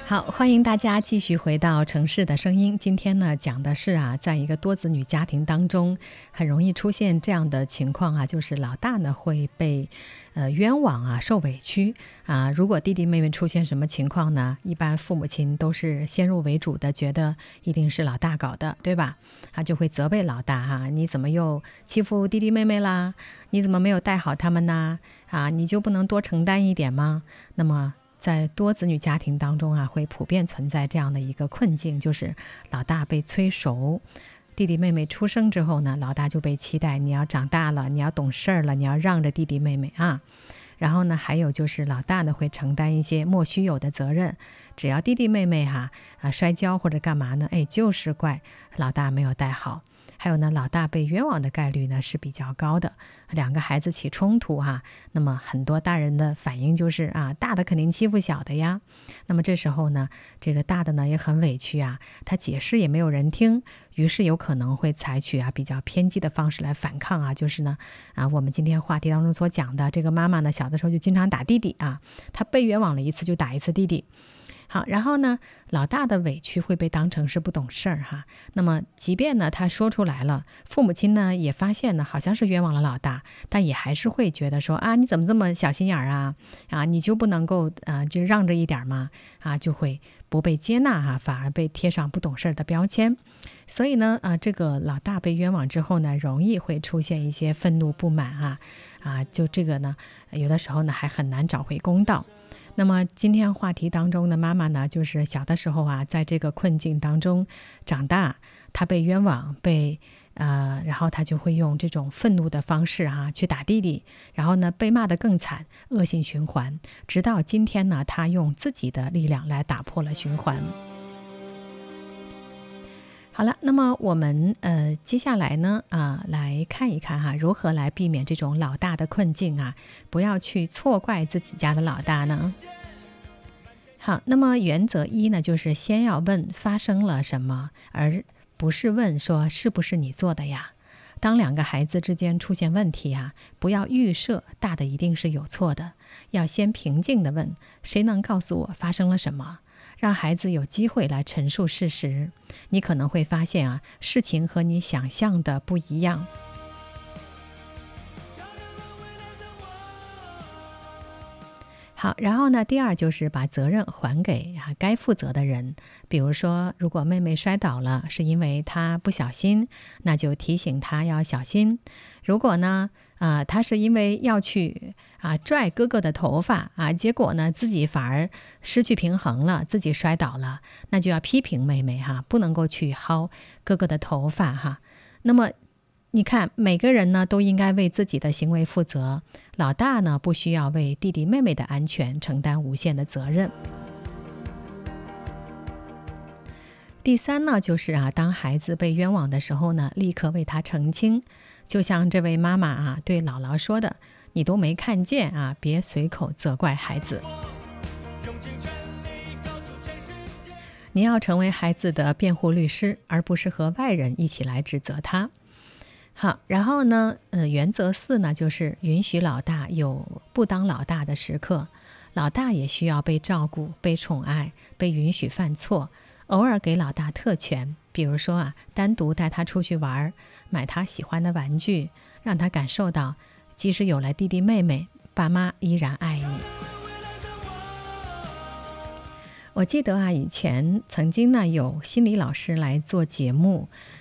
好，欢迎大家继续回到城市的声音。今天呢，讲的是在一个多子女家庭当中，很容易出现这样的情况就是老大呢会被冤枉受委屈如果弟弟妹妹出现什么情况呢，一般父母亲都是先入为主的，觉得一定是老大搞的，对吧？就会责备老大你怎么又欺负弟弟妹妹啦？你怎么没有带好他们呢？你就不能多承担一点吗？那么在多子女家庭当中会普遍存在这样的一个困境，就是老大被催熟，弟弟妹妹出生之后呢，老大就被期待你要长大了，你要懂事了，你要让着弟弟妹妹然后呢，还有就是老大呢会承担一些莫须有的责任，只要弟弟妹妹摔跤或者干嘛呢，就是怪老大没有带好。还有呢，老大被冤枉的概率呢是比较高的。两个孩子起冲突那么很多大人的反应就是大的肯定欺负小的呀。那么这时候呢，这个大的呢也很委屈他解释也没有人听，于是有可能会采取比较偏激的方式来反抗就是呢我们今天话题当中所讲的这个妈妈呢，小的时候就经常打弟弟她被冤枉了一次就打一次弟弟。好，然后呢，老大的委屈会被当成是不懂事儿那么即便呢他说出来了，父母亲呢也发现呢好像是冤枉了老大，但也还是会觉得说你怎么这么小心眼儿你就不能够就让着一点吗？就会不被接纳反而被贴上不懂事儿的标签。所以呢这个老大被冤枉之后呢，容易会出现一些愤怒不满就这个呢有的时候呢还很难找回公道。那么今天话题当中的妈妈呢，就是小的时候在这个困境当中长大，她被冤枉，然后她就会用这种愤怒的方式去打弟弟，然后呢被骂得更惨，恶性循环，直到今天呢，她用自己的力量来打破了循环。好了，那么我们接下来呢来看一看如何来避免这种老大的困境不要去错怪自己家的老大呢。好，那么原则一呢，就是先要问发生了什么，而不是问说是不是你做的呀。当两个孩子之间出现问题不要预设大的一定是有错的，要先平静地问谁能告诉我发生了什么，让孩子有机会来陈述事实。你可能会发现事情和你想象的不一样。好，然后呢，第二就是把责任还给该负责的人。比如说，如果妹妹摔倒了是因为她不小心，那就提醒她要小心。如果呢她是因为要去拽哥哥的头发结果呢自己反而失去平衡了，自己摔倒了，那就要批评妹妹不能够去薅哥哥的头发那么你看，每个人呢都应该为自己的行为负责，老大呢不需要为弟弟妹妹的安全承担无限的责任。第三呢，就是当孩子被冤枉的时候呢，立刻为他澄清。就像这位妈妈对姥姥说的，你都没看见别随口责怪孩子。你要成为孩子的辩护律师，而不是和外人一起来指责他。好，然后呢原则四呢，就是允许老大有不当老大的时刻。老大也需要被照顾，被宠爱，被允许犯错，偶尔给老大特权，比如说单独带他出去玩，买他喜欢的玩具，让他感受到即使有了弟弟妹妹，爸妈依然爱你。我记得以前曾经呢有心理老师来做节目